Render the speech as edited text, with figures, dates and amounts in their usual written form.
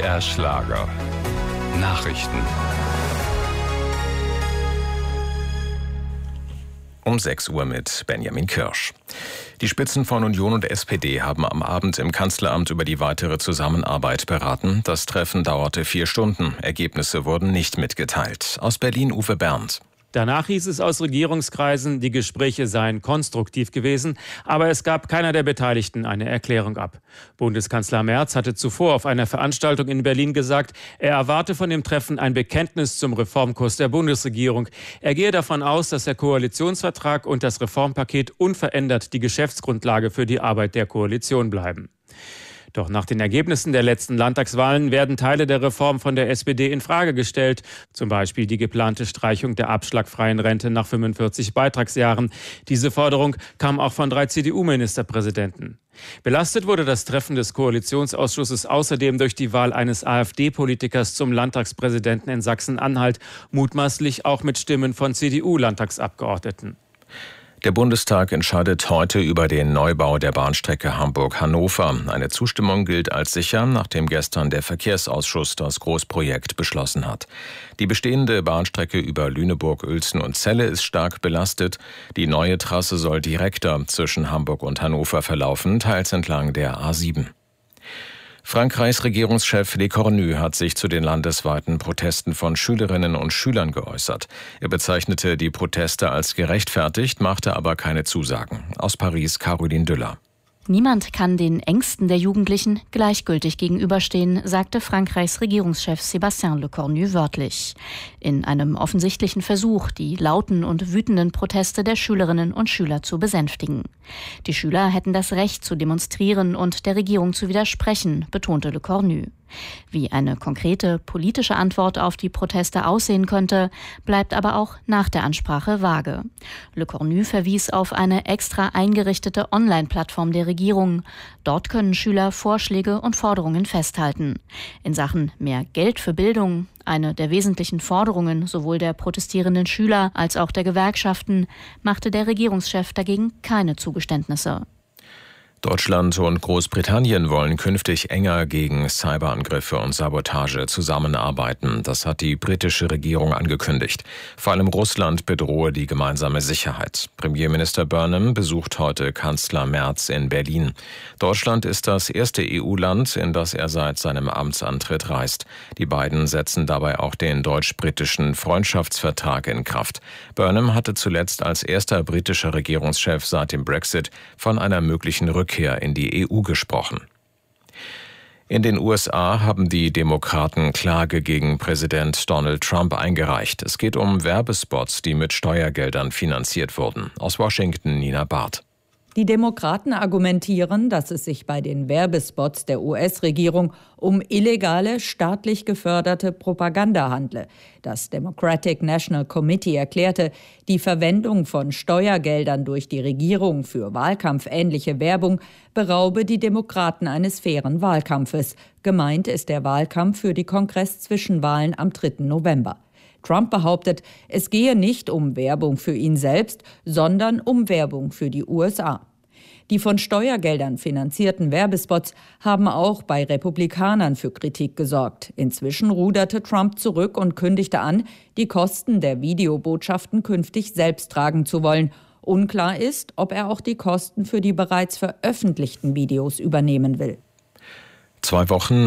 BR Schlager. Nachrichten. Um 6 Uhr mit Benjamin Kirsch. Die Spitzen von Union und SPD haben am Abend im Kanzleramt über die weitere Zusammenarbeit beraten. Das Treffen dauerte 4 Stunden. Ergebnisse wurden nicht mitgeteilt. Aus Berlin Uwe Berndt. Danach hieß es aus Regierungskreisen, die Gespräche seien konstruktiv gewesen, aber es gab keiner der Beteiligten eine Erklärung ab. Bundeskanzler Merz hatte zuvor auf einer Veranstaltung in Berlin gesagt, er erwarte von dem Treffen ein Bekenntnis zum Reformkurs der Bundesregierung. Er gehe davon aus, dass der Koalitionsvertrag und das Reformpaket unverändert die Geschäftsgrundlage für die Arbeit der Koalition bleiben. Doch nach den Ergebnissen der letzten Landtagswahlen werden Teile der Reform von der SPD in Frage gestellt. Zum Beispiel die geplante Streichung der abschlagfreien Rente nach 45 Beitragsjahren. Diese Forderung kam auch von 3 CDU-Ministerpräsidenten. Belastet wurde das Treffen des Koalitionsausschusses außerdem durch die Wahl eines AfD-Politikers zum Landtagspräsidenten in Sachsen-Anhalt, mutmaßlich auch mit Stimmen von CDU-Landtagsabgeordneten. Der Bundestag entscheidet heute über den Neubau der Bahnstrecke Hamburg-Hannover. Eine Zustimmung gilt als sicher, nachdem gestern der Verkehrsausschuss das Großprojekt beschlossen hat. Die bestehende Bahnstrecke über Lüneburg, Uelzen und Celle ist stark belastet. Die neue Trasse soll direkter zwischen Hamburg und Hannover verlaufen, teils entlang der A7. Frankreichs Regierungschef Le Cornu hat sich zu den landesweiten Protesten von Schülerinnen und Schülern geäußert. Er bezeichnete die Proteste als gerechtfertigt, machte aber keine Zusagen. Aus Paris Caroline Düller. Niemand kann den Ängsten der Jugendlichen gleichgültig gegenüberstehen, sagte Frankreichs Regierungschef Sébastien Lecornu wörtlich. In einem offensichtlichen Versuch, die lauten und wütenden Proteste der Schülerinnen und Schüler zu besänftigen. Die Schüler hätten das Recht zu demonstrieren und der Regierung zu widersprechen, betonte Lecornu. Wie eine konkrete politische Antwort auf die Proteste aussehen könnte, bleibt aber auch nach der Ansprache vage. Lecornu verwies auf eine extra eingerichtete Online-Plattform der Regierung. Dort können Schüler Vorschläge und Forderungen festhalten. In Sachen mehr Geld für Bildung, eine der wesentlichen Forderungen sowohl der protestierenden Schüler als auch der Gewerkschaften, machte der Regierungschef dagegen keine Zugeständnisse. Deutschland und Großbritannien wollen künftig enger gegen Cyberangriffe und Sabotage zusammenarbeiten. Das hat die britische Regierung angekündigt. Vor allem Russland bedrohe die gemeinsame Sicherheit. Premierminister Burnham besucht heute Kanzler Merz in Berlin. Deutschland ist das erste EU-Land, in das er seit seinem Amtsantritt reist. Die beiden setzen dabei auch den deutsch-britischen Freundschaftsvertrag in Kraft. Burnham hatte zuletzt als erster britischer Regierungschef seit dem Brexit von einer möglichen Rückkehr in die EU gesprochen. In den USA haben die Demokraten Klage gegen Präsident Donald Trump eingereicht. Es geht um Werbespots, die mit Steuergeldern finanziert wurden. Aus Washington Nina Barth. Die Demokraten argumentieren, dass es sich bei den Werbespots der US-Regierung um illegale, staatlich geförderte Propaganda handle. Das Democratic National Committee erklärte, die Verwendung von Steuergeldern durch die Regierung für wahlkampfähnliche Werbung beraube die Demokraten eines fairen Wahlkampfes. Gemeint ist der Wahlkampf für die Kongress-Zwischenwahlen am 3. November. Trump behauptet, es gehe nicht um Werbung für ihn selbst, sondern um Werbung für die USA. Die von Steuergeldern finanzierten Werbespots haben auch bei Republikanern für Kritik gesorgt. Inzwischen ruderte Trump zurück und kündigte an, die Kosten der Videobotschaften künftig selbst tragen zu wollen. Unklar ist, ob er auch die Kosten für die bereits veröffentlichten Videos übernehmen will. 2 Wochen